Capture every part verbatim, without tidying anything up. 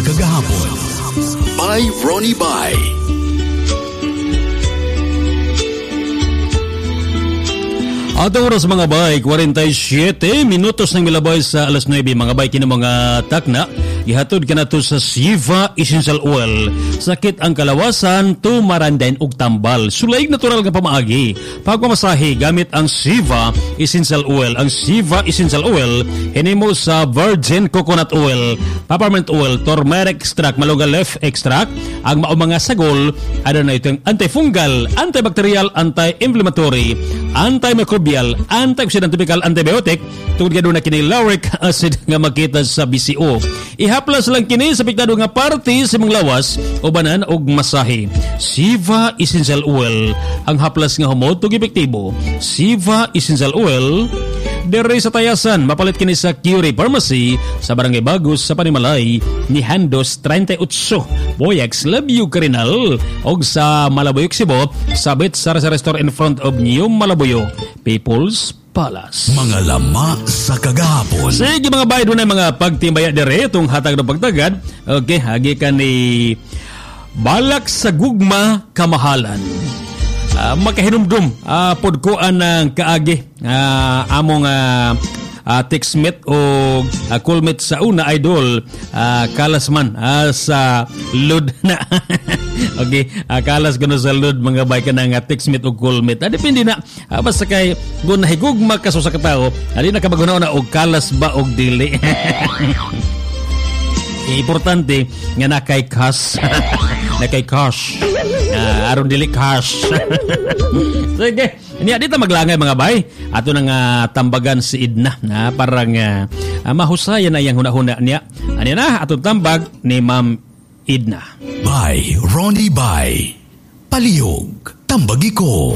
kagahapon. By Ronnie Bai. Atong oras mga bay, forty-seven minutos nang milabay sa alas nine mga bay kini mga takna. Gihatod ka na to sa Siva Essential Oil. Sakit ang kalawasan, tumarandain og tambal. Sulaig natural nga pamaagi. Pagmamasahe gamit ang Siva Essential Oil. Ang Siva Essential Oil hinimo sa virgin coconut oil, peppermint oil, turmeric extract, maluga leaf extract. Ang mao mga sagol ano na itong antifungal, antibacterial, anti-inflammatory, antimicrobial, antioxidant, topical, antibiotic. Tungod ka doon na kini lauric acid nga makita sa B C O. Ihaplas lang kini sa piktado nga parte sa mga lawas o banan og masahe. Siva Essential Oil ang haplas nga humot ug epektibo. Siva Essential Oil dere sa Tayasan, mapalit kini sa Curie Pharmacy sa Barangay Bagos sa Panimalay ni Handos thirty-eight Boyax Labio Carinal og sa Malaboyok Cebu sabit sa restaurant in front of New Malaboyo People's Palace. Mga lama sa kagahapon. Sige mga bahay, doon ay mga pagtimbaya dire itong hatag ng pagtagad. Okay, hagi ka ni balak sa gugma kamahalan. Uh, makahinumdum uh, podkuan ng kaagi uh, among uh, uh, textmate o uh, coolmate sa una idol uh, kalas man uh, sa load na okay, uh, kalas gano sa load mga bay ka ng uh, textmate o coolmate. Uh, depende na uh, basta kay kung nahigugma ka sa katao, ali na kabagunaw na og kalas ba og dili. Importante nga na kay cash. Na kay cash. Uh, aron dili cash. Sige. Niya dito maglangay mga bay. Ato nang uh, tambagan si Idna na parang uh, uh, mahusayan na yang hunahuna niya. Ani na atong tambag ni Ma'am Idna. By Ronnie Bai. Palihog, tambagi ko.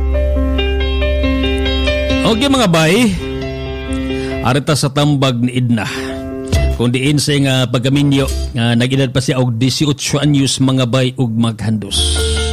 Okay mga bay. Arita sa tambag ni Idna. Kung diin sa nga pagkaminyo, uh, nag-edad pa siya og eighteen anyos mga bay ug maghandos.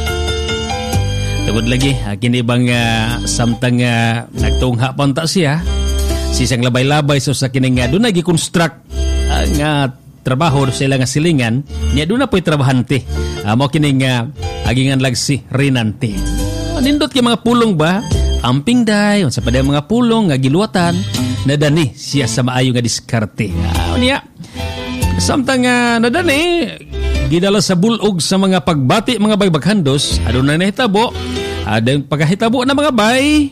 Tugod lagi, uh, kinibang uh, samtang uh, nagtungha pa unta siya, sisang labay-labay so sa kining nga doon nag-construct uh, nga trabaho sa ilang silingan, niya doon na po'y trabahante. Uh, mo kining uh, agingan lagsi, rinante. Uh, nindot kay mga pulong ba? Amping day, unsa pa day mga pulong nga giluwatan, nadani siya sa maayo nga diskarte. Uh, niya, samtang uh, nadani, gidala sa bulog sa mga pagbati mga bay baghandos, aduna na nahitabo, adang pagkahitabo na mga bay,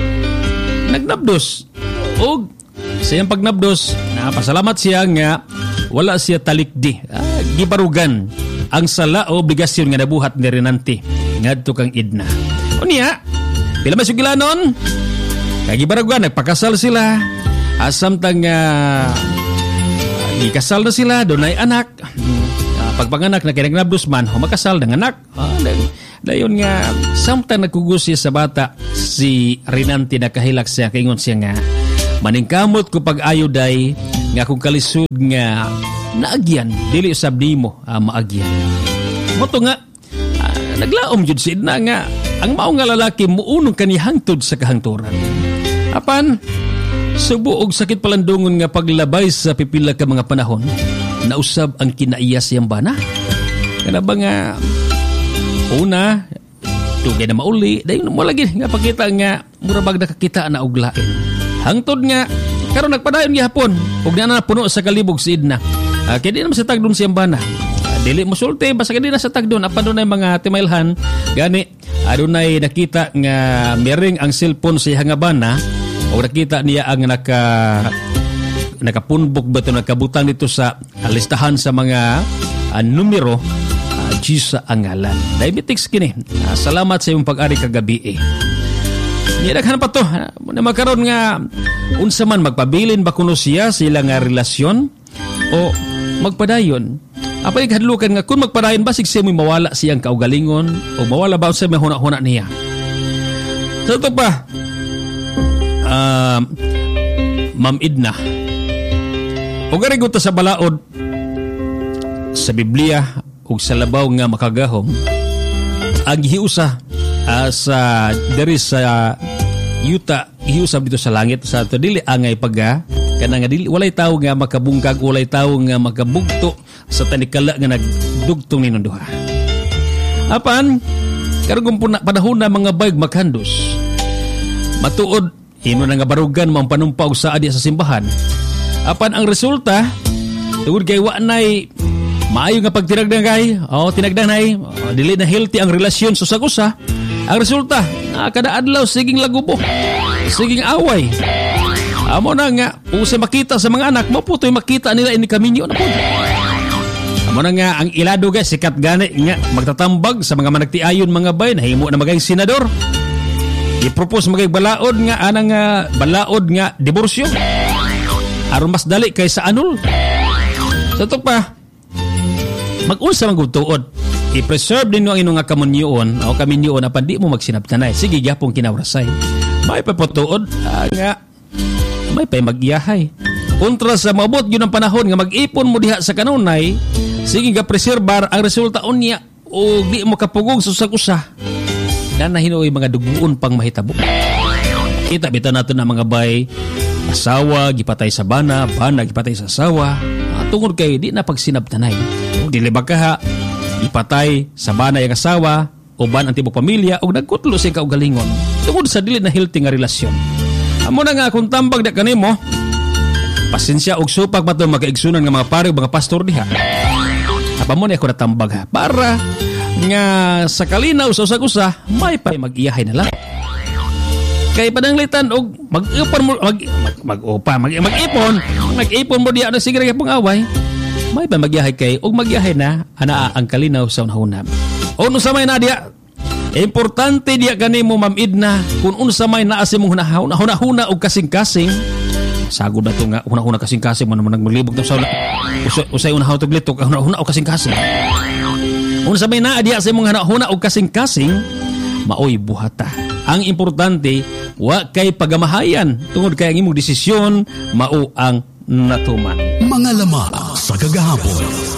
nagnabdos. O siyang pagnabdos, napasalamat siya nga wala siya talikdi, ah, gibarugan ang sala o obligasyon nga nabuhat ni Renante ngadto kang Idna. O niya, pila may sugilanon, kagibarugan, nagpakasal sila, asamtang uh, ikasal na sila, doon ay anak. Uh, pagpanganak na kinagnabdos man, humakasal ng anak. Uh, dayon nga, samtang nagkugos siya sa bata, si Renante nakahilak siya, kaingon siya nga, maningkamot ko pag-ayo day, nga kung kalisod nga, naagyan, dili usab nimo uh, maagyan. Moto nga, uh, naglaom jud si Idna nga, ang mao nga lalaki muunong kanihangtod sa kahangturan. Apan, subo og sakit palandungon nga paglabay sa pipila ka mga panahon, nausab ang kinaiya siyang bana. Kana ba nga, una, tugay na mauli, dayon mo lagi nga pakita nga murabag nakakita na og lain. Hangtod nga, karon nagpadayon gihapon, ug na na puno sa kalibog si Idna. Uh, kaya di naman sa tagdon siyang bana. Uh, dili mo sulti, basta kaya di na sa tagdon. Apan doon ay mga timailhan, gani, adunay nakita nga miring ang cellphone sa nga bana, o nakita niya ang naka nakapunbok ba ito, nakabutang dito sa listahan sa mga uh, numero, uh, Gisa ang ngalan. Diabetics kini. Uh, salamat sa iyong pag-ari kagabi eh. Nidaghan pa to, uh, na magkaroon nga unsa man magpabilin ba kuno siya sa ilang uh, relasyon o magpadayon. Apay kadlukan nga kung magpadayon basig siya may mawala siyang kaugalingon o mawala ba sa may huna-huna niya. So ito pa, uh, Ma'am Idna, o garigot sa balaod sa Biblia o sa labaw nga makagahom, ang hiusa uh, sa diri sa yuta, hiusab dito sa langit sa ito dili angay pagka Kana nga dili walay tawo nga makabungkag, walay tawo nga makabugto sa tanikala nga nagdugtong ninyong duha. Apan karong panahon na mga bayg maghandos. Matuod ino na nga barugan mao panumpaw sa adi sa simbahan. Apan ang resulta tungod kay wa nay maayo nga pagtinagdangay, o tinagdanay, oh, dili na healthy ang relasyon sa usa. Ang resulta, na kada adlaw siging lagubo, siging away. Amo na nga, usay makita sa mga anak, maputoy makita nila ini kaminyo na po. Amo na nga, ang ilado guys, sikat gani nga, magtatambag sa mga managtiayon mga bay, nahimo na maging senador. I-propose maging balaod nga, anang uh, balaod nga, diborsyo. Aron mas dali kaysa anul. Sa ito pa, mag-unsa man gud tuod. I-preserve din ang inyong kamunyoon o kaminyoon apan di mo magsinabtanay. Sige gyapon kinawrasay. May pa potuod ah, nga may pa magyahay. Kontra sa maabot yun ang panahon nga mag-ipon mo diha sa kanunay, sige ga preserbar ang resulta unya o di mo kapugog sa usa-usa. Na nahinoy mga duguon pang mahitabo. Kita bitaw nato na mga bay, asawa gipatay sa bana, bana gipatay sa asawa. Ah, tungod kay di na pagsinabtanay. Dili ba ka ipatay sa bana yung asawa o ban ang tibok pamilya o nagkutlo sa kaugalingon tungod sa dili na healthy nga relasyon. Amo na nga kung tambag na kanimo, pasensya og supak ba ito makaigsunan nga mga pare o mga pastor diha. Apa mo na ako natambag ha para nga sa kalinaw sa usa-usa may pa mag-iyahay na lang. Kay pananglitan og mag-ipon mo mag mag-upa mag, mag-ipon mag-ipon mo diha na sige ra pong away. May ba magyahay kay o magyahay na ana ang kalinaw sa unahuna. O unsa may na diya, importante diya kanimo Ma'am Edna kung unsa may naa sa imong hunahuna hunahuna og kasing-kasing. Sagod na to nga hunahuna kasing-kasing mo naman naglibog sa usay usay unahuna to glitok hunahuna og kasing-kasing. Unsa may naa diya sa imong hunahuna og kasing-kasing, maoy buhata. Ang importante wa kay pagamahayan tungod kay ang imong desisyon mao ang natuman. Mga lama sa kagahapon.